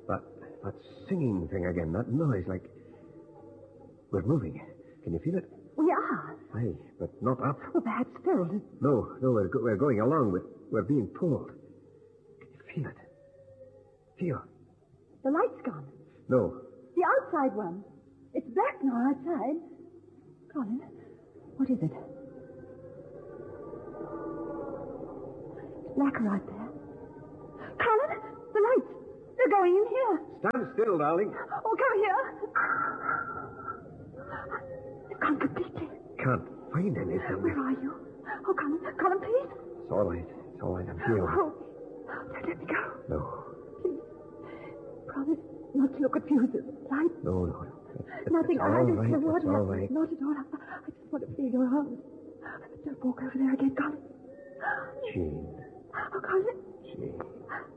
That singing thing again, that noise, like... We're moving. Can you feel it? We are. Aye, but not up. Well, perhaps Ferrell is... No, we're going along. We're being pulled. Can you feel it? Feel. The light's gone. No. The outside one. It's black now outside. Colin, what is it? It's blacker out there. Colin, the lights. They're going in here. Stand still, darling. Oh, come here. They've gone completely. Can't find anything. Where are you? Oh, Colin, please. It's all right. I'm here. Oh, don't let me go. No. Please. Promise not to look at fuses. Light. No. Nothing. It's all right. It's all right. Not at all. I just want to feel your arms. Don't walk over there again, Colin. Jean. Oh, Colin. Jean.